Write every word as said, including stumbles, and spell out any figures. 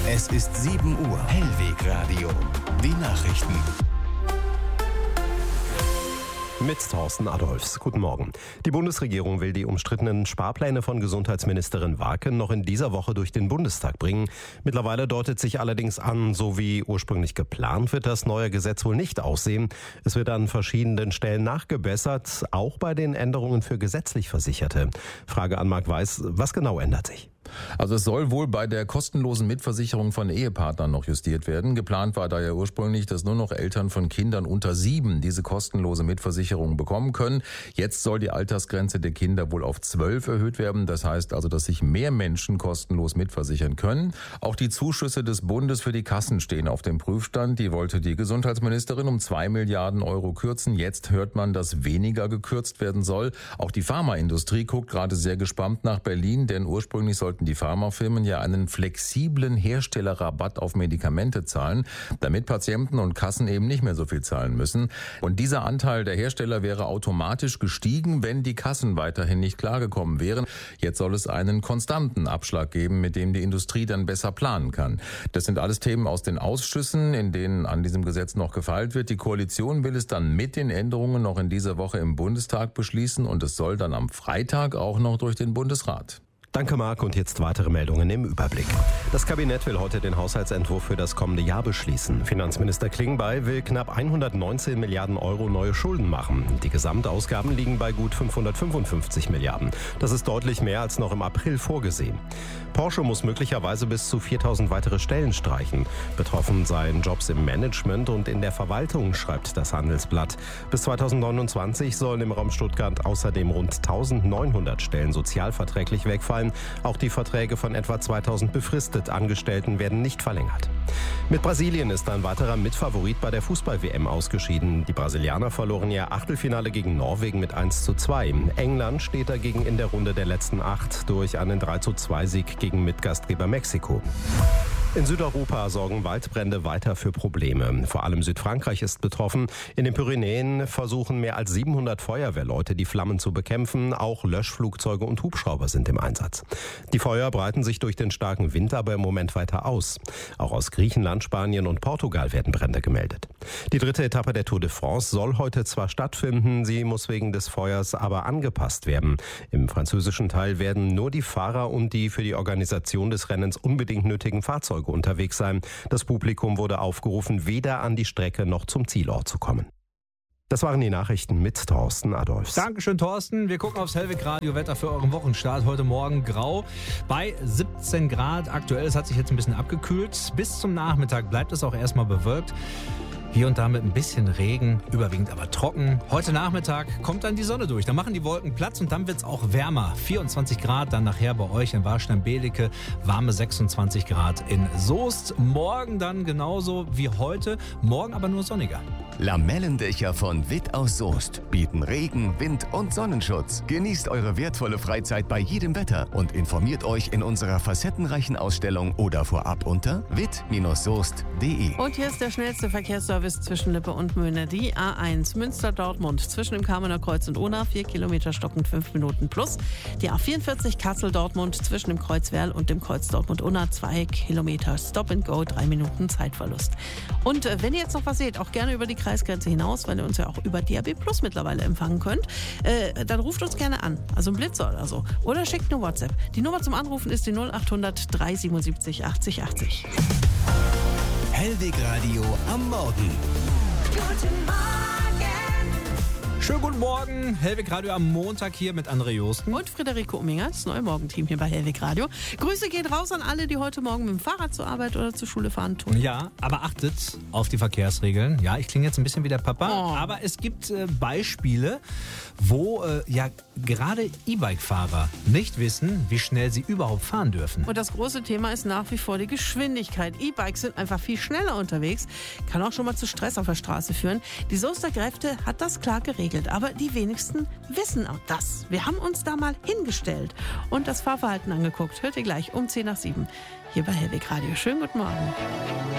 Es ist sieben Uhr. Hellwegradio. Die Nachrichten. Mit Thorsten Adolfs. Guten Morgen. Die Bundesregierung will die umstrittenen Sparpläne von Gesundheitsministerin Warken noch in dieser Woche durch den Bundestag bringen. Mittlerweile deutet sich allerdings an, so wie ursprünglich geplant wird das neue Gesetz wohl nicht aussehen. Es wird an verschiedenen Stellen nachgebessert, auch bei den Änderungen für gesetzlich Versicherte. Frage an Marc Weiß, was genau ändert sich? Also es soll wohl bei der kostenlosen Mitversicherung von Ehepartnern noch justiert werden. Geplant war da ja ursprünglich, dass nur noch Eltern von Kindern unter sieben diese kostenlose Mitversicherung bekommen können. Jetzt soll die Altersgrenze der Kinder wohl auf zwölf erhöht werden. Das heißt also, dass sich mehr Menschen kostenlos mitversichern können. Auch die Zuschüsse des Bundes für die Kassen stehen auf dem Prüfstand. Die wollte die Gesundheitsministerin um zwei Milliarden Euro kürzen. Jetzt hört man, dass weniger gekürzt werden soll. Auch die Pharmaindustrie guckt gerade sehr gespannt nach Berlin, denn ursprünglich sollten die Pharmafirmen ja einen flexiblen Herstellerrabatt auf Medikamente zahlen, damit Patienten und Kassen eben nicht mehr so viel zahlen müssen. Und dieser Anteil der Hersteller wäre automatisch gestiegen, wenn die Kassen weiterhin nicht klargekommen wären. Jetzt soll es einen konstanten Abschlag geben, mit dem die Industrie dann besser planen kann. Das sind alles Themen aus den Ausschüssen, in denen an diesem Gesetz noch gefeilt wird. Die Koalition will es dann mit den Änderungen noch in dieser Woche im Bundestag beschließen und es soll dann am Freitag auch noch durch den Bundesrat. Danke, Marc. Und jetzt weitere Meldungen im Überblick. Das Kabinett will heute den Haushaltsentwurf für das kommende Jahr beschließen. Finanzminister Klingbeil will knapp hundertneunzehn Milliarden Euro neue Schulden machen. Die Gesamtausgaben liegen bei gut fünfhundertfünfundfünfzig Milliarden. Das ist deutlich mehr als noch im April vorgesehen. Porsche muss möglicherweise bis zu viertausend weitere Stellen streichen. Betroffen seien Jobs im Management und in der Verwaltung, schreibt das Handelsblatt. Bis zweitausendneunundzwanzig sollen im Raum Stuttgart außerdem rund eintausendneunhundert Stellen sozialverträglich wegfallen. Auch die Verträge von etwa zweitausend befristet Angestellten werden nicht verlängert. Mit Brasilien ist ein weiterer Mitfavorit bei der Fußball-W M ausgeschieden. Die Brasilianer verloren ihr Achtelfinale gegen Norwegen mit eins zu zwei. England steht dagegen in der Runde der letzten acht durch einen drei zu zwei Sieg gegen Mitgastgeber Mexiko. In Südeuropa sorgen Waldbrände weiter für Probleme. Vor allem Südfrankreich ist betroffen. In den Pyrenäen versuchen mehr als siebenhundert Feuerwehrleute, die Flammen zu bekämpfen. Auch Löschflugzeuge und Hubschrauber sind im Einsatz. Die Feuer breiten sich durch den starken Wind aber im Moment weiter aus. Auch aus Griechenland, Spanien und Portugal werden Brände gemeldet. Die dritte Etappe der Tour de France soll heute zwar stattfinden, sie muss wegen des Feuers aber angepasst werden. Im französischen Teil werden nur die Fahrer und die für die Organisation des Rennens unbedingt nötigen Fahrzeuge unterwegs sein. Das Publikum wurde aufgerufen, weder an die Strecke noch zum Zielort zu kommen. Das waren die Nachrichten mit Thorsten Adolfs. Dankeschön, Thorsten. Wir gucken aufs Hellwegradio-Wetter für euren Wochenstart. Heute Morgen grau bei siebzehn Grad. Aktuell, es hat sich jetzt ein bisschen abgekühlt. Bis zum Nachmittag bleibt es auch erstmal bewölkt. Hier und da mit ein bisschen Regen, überwiegend aber trocken. Heute Nachmittag kommt dann die Sonne durch. Dann machen die Wolken Platz und dann wird es auch wärmer. vierundzwanzig Grad dann nachher bei euch in Warstein-Belecke. Warme sechsundzwanzig Grad in Soest. Morgen dann genauso wie heute. Morgen aber nur sonniger. Lamellendächer von Witt aus Soest bieten Regen, Wind und Sonnenschutz. Genießt eure wertvolle Freizeit bei jedem Wetter und informiert euch in unserer facettenreichen Ausstellung oder vorab unter witt soest punkt de. Und hier ist der schnellste Verkehrsservice zwischen Lippe und Möhne. Die A eins Münster-Dortmund zwischen dem Kamener Kreuz und Unna, vier Kilometer stockend fünf Minuten plus. Die A vierundvierzig Kassel-Dortmund zwischen dem Kreuz Werl und dem Kreuz Dortmund-Unna, zwei Kilometer Stop and Go, drei Minuten Zeitverlust. Und äh, wenn ihr jetzt noch was seht, auch gerne über die Kreisgrenze hinaus, weil ihr uns ja auch über D A B Plus mittlerweile empfangen könnt, äh, dann ruft uns gerne an, also ein Blitzer oder so. Oder schickt eine WhatsApp. Die Nummer zum Anrufen ist die null achthundert dreihundertsiebenundsiebzig achtzig achtzig. Hellwegradio am Morgen. Guten Morgen. Schönen guten Morgen. Hellwegradio am Montag hier mit André Josten. Und Friederike Umminger, das neue Morgenteam hier bei Hellwegradio. Grüße gehen raus an alle, die heute Morgen mit dem Fahrrad zur Arbeit oder zur Schule fahren tun. Ja, aber achtet auf die Verkehrsregeln. Ja, ich klinge jetzt ein bisschen wie der Papa, Oh. aber es gibt äh, Beispiele, wo äh, ja gerade E-Bike-Fahrer nicht wissen, wie schnell sie überhaupt fahren dürfen. Und das große Thema ist nach wie vor die Geschwindigkeit. E-Bikes sind einfach viel schneller unterwegs, kann auch schon mal zu Stress auf der Straße führen. Die Soester Kräfte hat das klar geregelt, aber die wenigsten wissen auch das. Wir haben uns da mal hingestellt und das Fahrverhalten angeguckt. Hört ihr gleich um zehn nach sieben hier bei Hellwegradio. Schönen guten Morgen.